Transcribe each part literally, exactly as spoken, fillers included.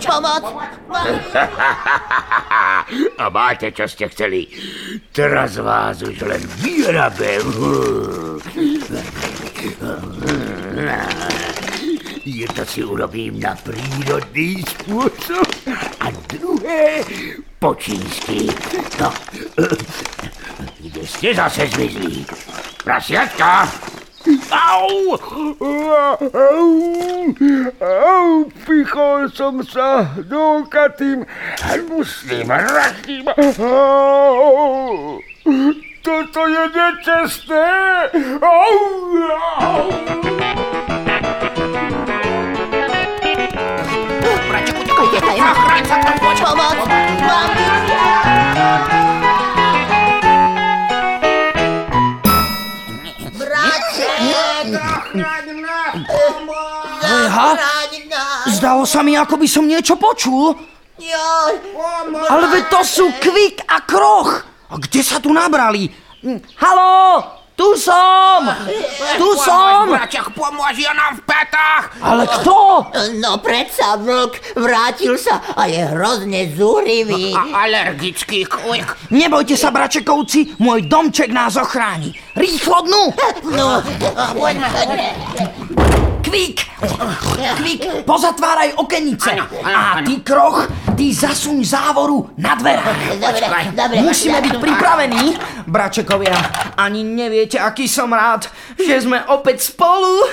Pomoc! A máte, čo ste chceli. Teraz vás už len vyrabem. Jedno si urobím na prírodný spôsob a druhé po čínsky. No, kde ste zase zmizli? Prasiatka! Au! Au! Au! Pichol som sa dôkatým hnusným rakým. Au! Toto je nečestné! Au! Au! Braček, utekajte, zachráň sa, poď! Pomoc! Aha, zdalo sa mi, ako by som niečo počul. Ale veď to sú Kvik a Kroch. A kde sa tu nabrali? Haló, tu som! Tu som! Braček, pomôž, ja nám v petách! Ale kto? No predsa vlk vrátil sa a je hrozne zúrivý. A alergický Kvik. Nebojte sa, bračekovci, môj domček nás ochráni. Rýchlo dnu! No, poďme, poďme. Kvik! Kvik, pozatváraj okenice. Áno, áno, A ty, Kroch, ty zasuň závoru na dverách. Dobre, dobre. Musíme byť pripravení. Bračekovia, ani neviete, aký som rád, že sme opäť spolu.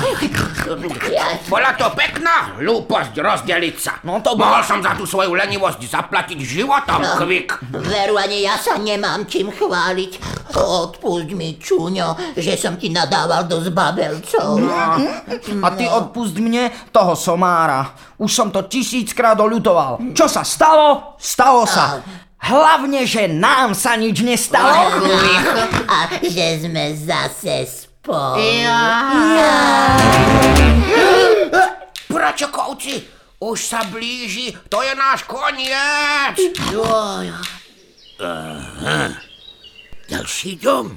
Bola to pekná hlúposť rozdeliť sa. No to bola. Mohol som za tú svoju lenivosť zaplatiť životom, Kvik. Veru, ani ja sa nemám čím chváliť. Odpusť mi, Čuňo, že som ti nadával do zbabelcov. A ty odpusť mne toho somára. Už som to tisíckrát oľutoval. Čo sa stalo? Stalo sa. Hlavne, že nám sa nič nestalo. A že sme zase spolu. Bračekovci, už sa blíži, to je náš koniec. Aha. Ďalší dom.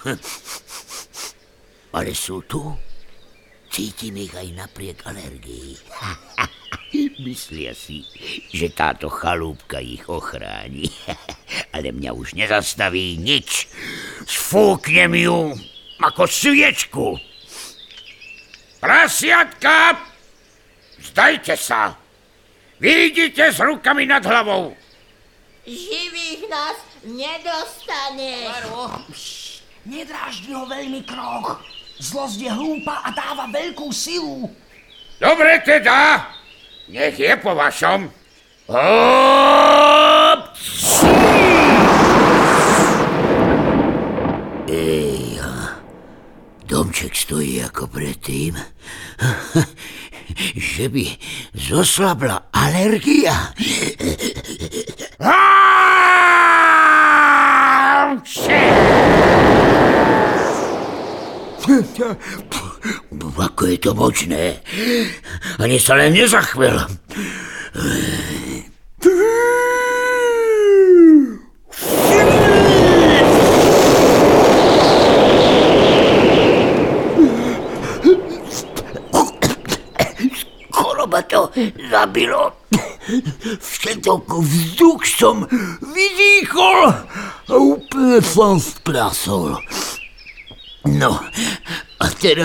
Ale sú tu. Cítim ich aj napriek alergii. Myslia si, že táto chalúbka ich ochráni. Ale mňa už nezastaví nič. Sfúknem ju ako sviečku. Prasiatka! Vzdajte sa! Vyjdite s rukami nad hlavou! Živých nás nedostaneš. Nedráždi ho veľmi, Kroch. Zlosť je hlúpa a dáva veľkú silu. Dobre teda, nech je po vašom. Hop! Ej, domček stojí ako predtým. Že by zoslabla alergia. Ako je to možné? Ani sa len nezachvel. Skoro ma to zabilo. Všetok vzduch som vydýchol a úplne som sprasol. No, a teraz...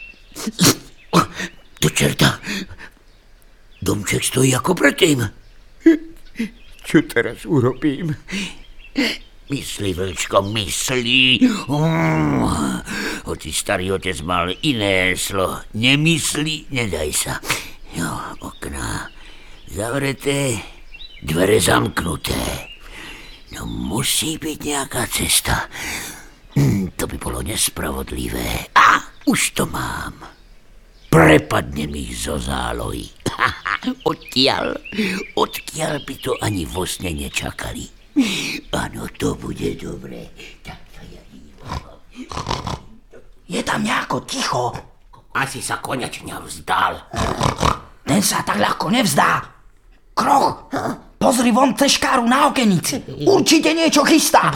Do čerta. Domček stojí ako predtým. Čo teraz urobím? Myslí, vlčko, myslí. Mm. Hoci starý otec mal iné slo. Nemyslí, nedaj sa. Jo, okná zavreté, dvere zamknuté. No musí byť nejaká cesta. To by bolo nespravodlivé. A už to mám. Prepadnem ich zo zálohy. Odtiaľ, odkiaľ by to ani vo sne nečakali. Áno, to bude dobre. Tak to ja Je tam nejako ticho. Asi sa konečne vzdal. Ten sa tak ľahko nevzdá. Kroch, pozri von cez škáru na okenici. Určite niečo chystá.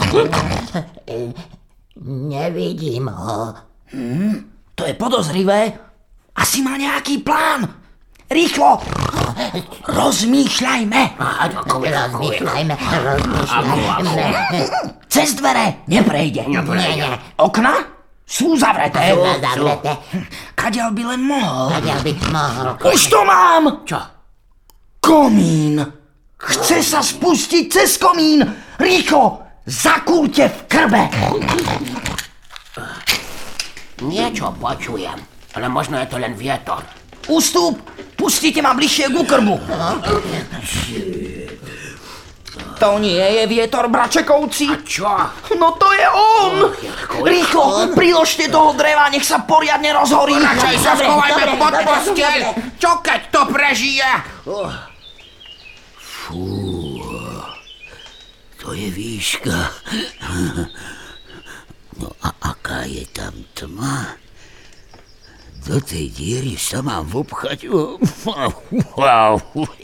Nevidím ho. Hmm, to je podozrivé. Asi má nejaký plán. Rýchlo, Rozmýšľajme. Rozmýšľajme, rozmýšľajme. Cez dvere neprejde. Nie, nie. Okna sú zavreté. Sú zavreté. Kaďal by len mohol. Kaďal by mohol. Už to mám. Čo? Komín. Chce sa spustiť cez komín. Rýchlo, zakúrte v krbe. Niečo počujem, ale možno je to len vietor. Ústup, pustite ma bližšie ku krbu. To nie je vietor, bračekovci. A čo? No to je on. Rýchlo, priložte toho dreva, nech sa poriadne rozhorí. Radšej sa schovajme pod posteľ. Čo keď to prežije? Fú, to je výška. No a aká je tam tma? Do tej diery sa mám vopchať. Wow.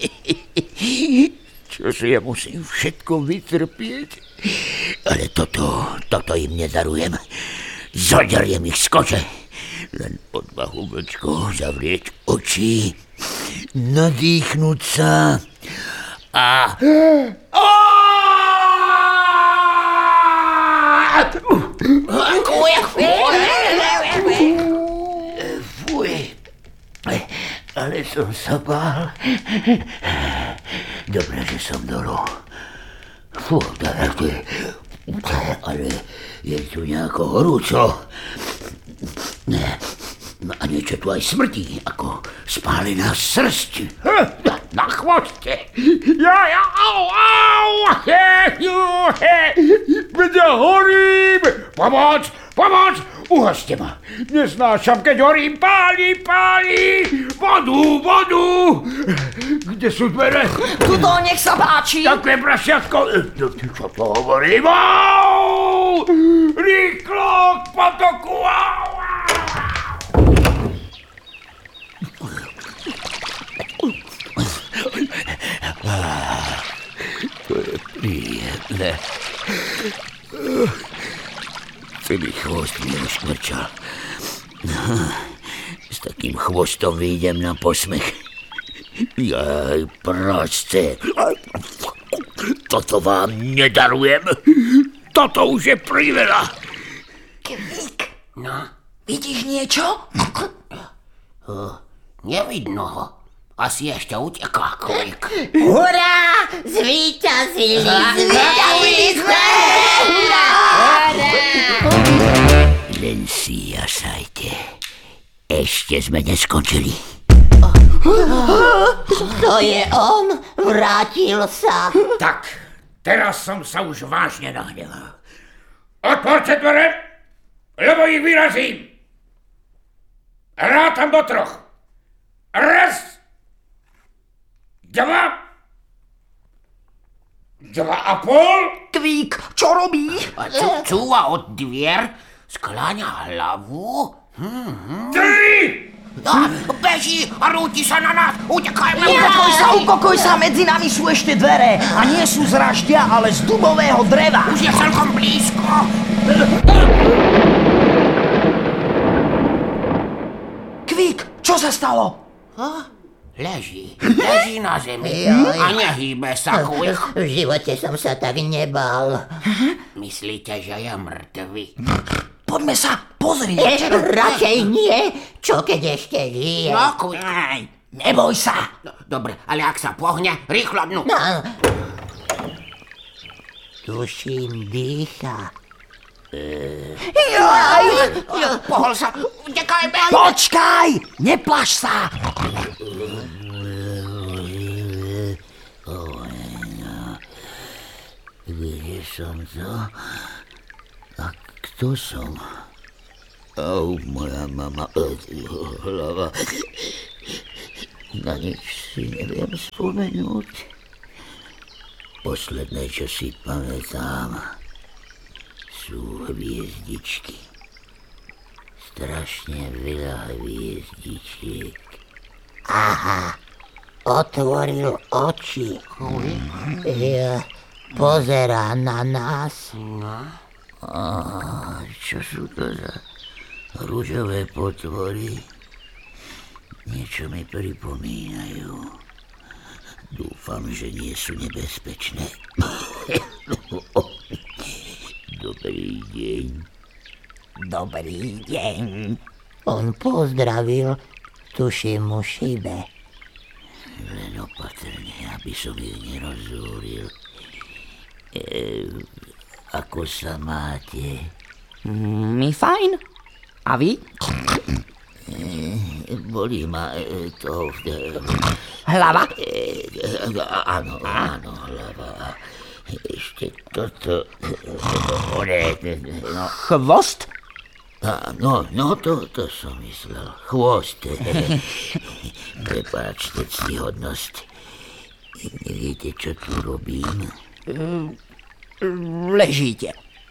Čože ja musím všetko vytrpieť. Ale toto, toto im nedarujem. Zoderiem ich z kože. Len odvahu vlčko zavrieť oči, nadýchnúť sa a... Fuj, ale som sa bál. Dobre, že som dolu. Fú, ale je tu nejako horúco. No a niečo tu aj smrdí, ako spálená srsť. Na chvoste. Ja, ja, au, au. Veď ja horím. Pomoc, pomoc. Uhaste ma. Neznášam, keď horím. Páli, páli. Vodu, vodu. Kde sú dvere? Tuto, nech sa páči. Ďakujem, prasiatko. Čo to hovorím? Au! Rýchlo k potoku. Au, au. To je príjemné. Celý chvost mi rozkvrčal. S takým chvostom vyjdem na posmech. Jaj, proste. Toto vám nedarujem. Toto už je priveľa. Kvík, No, vidíš niečo? nevidno ho. Asi ešte uteká, Kvik. Hurá! Zvíťazili! Zvíťazili sme! Hurá! Len si jasajte. Ešte sme neskončili. To je on! Vrátil sa! Tak, teraz som sa už vážne nahneval. Otvorte dvere, lebo ich vyrazím. Rátam do troch. Raz, dva, dva a pol. Kvík, čo robí? A čo cúva od dvier? Skláňa hlavu? Tri. A, beží a rúti sa na nás. Utekajme. Upokoj sa, upokoj sa, medzi nami sú ešte dvere. A nie sú z raždia, ale z dubového dreva. Už je celkom blízko. Kvík, čo sa stalo? Leží, leží na zemi Joj. a nehýbe sa, Kvik. V živote som sa tak nebal. Myslíte, že je mŕtvy? Poďme sa pozrieť. E, radšej nie. Čo keď ešte žije? No, Kvik. Neboj sa. No, dobre, ale ak sa pohne, rýchlo dnu. No. Tuším, dýcha. Jaj. Pohol sa, utekajme. Počkaj, neplaš sa. Kde som to? A kto som? Au, moja mama, hlava. Na nič si neviem spomenúť. Posledné, čo si pamätám, sú hviezdičky. Strašne veľa hviezdičiek. Aha, otvoril oči. Ja, pozerá na nás. A čo sú to za ružové potvory? Niečo mi pripomínajú. Dúfam, že nie sú nebezpečné. Dobrý deň. Dobrý deň. On pozdravil, tuším mu šibe. Len opatrne, aby som ich nerozúril. E, ako sa máte? My fajn. A vy? E, bolí ma e, to... E, Hlava? E, e, áno, áno, hlava. Ešte toto... Hore, no... Chvost? A, no, no, to, to som myslel. Chvost. Prepáčte, ctihodnosť. Neviete, čo tu robím? Ležíte.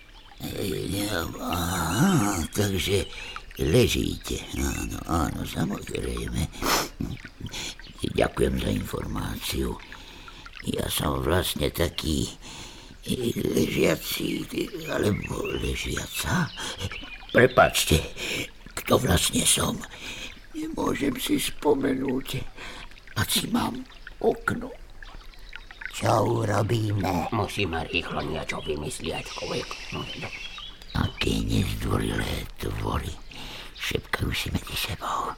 Aha, takže ležíte. Áno, áno, samozrejme. Ďakujem za informáciu. Ja som vlastne taký ležiaci, alebo ležiaca. Prepáčte, kto vlastne som? Nemôžem si spomenúť. Asi mám okno. Čo urobíme? Musíme rýchlo niečo vymyslieť, kovek. Aké nezdvorilé tvory. Šepkajú si medzi sebou.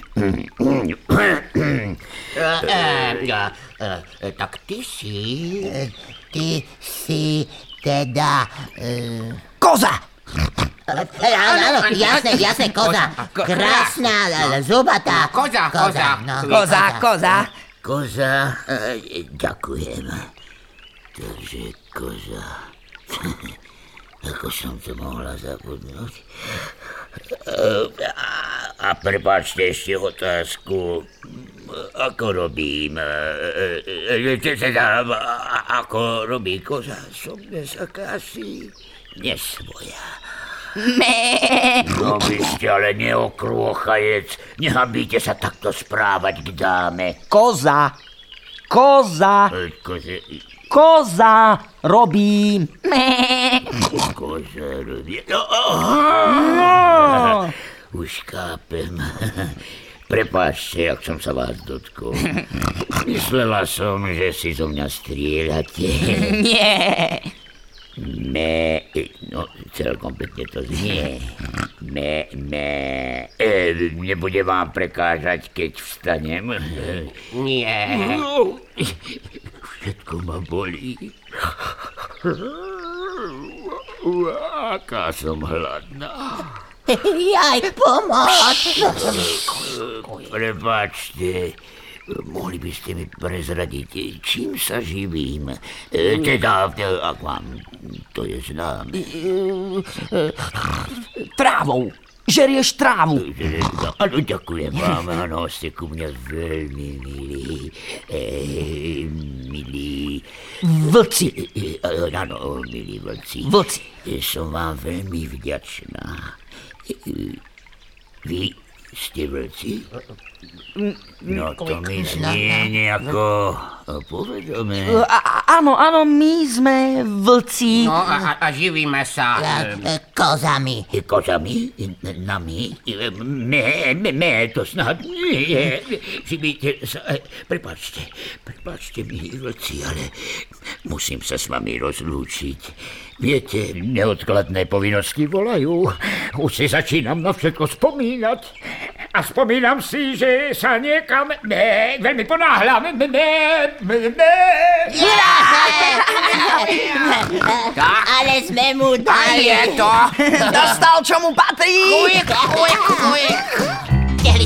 Tak ty si... Ty si teda... Koza! Áno, jasné, jasné, koza. Krásna, zubatá. Koza, koza. Koza, koza. Koza, e, ďakujem. Takže koza. Ako som to mohla zabudnúť? A, a prepáčte ešte otázku. Ako robím? Teda, ako robí koza? Som dnes akási nesvoja. Mé. No vy ste ale neokrôchajec. Nehambíte sa takto správať k dáme. Koza. Koza. Koze... Koza robí. Mé. Koza robí... No. Už kápem. Prepáčte, ak som sa vás dotkol. Myslela som, že si zo mňa strieľate. Nie. Mé, no celkom pekne to znie. Mé, mé, e, nebude vám prekážať, keď vstanem? Nie. No, všetko ma bolí. Aká som hladná. Jaj, pomoc! Prepáčte, mohli by ste mi prezradiť, čím sa živím? E, teda, ak vám to je známe. Trávou. Žerieš trávu. Áno, ďakujem vám, áno, ste ku mňa veľmi milí. E, milí... Vlci. E, áno, milí vlci. Vlci. E, som vám veľmi vďačná. E, vy ste vlci? No to mi znie nejako povedomé. Áno, áno, my sme vlci. No a, a živíme sa... Kozami. Kozami? Nami? Mé, mé, mé, to snad nie. Živíte sa... Prepáčte, prepáčte mi, vlci, ale musím sa s vami rozlúčiť. Viete, neodkladné povinnosti volajú. Už si začínam na všetko spomínať. A spomínam si, že sa niekam... Mé, veľmi ponáhľam. Mé, mé, mé, mé. Ale sme mu A dali. je to... Dostal, čo mu patrí. Quick, quick, quick.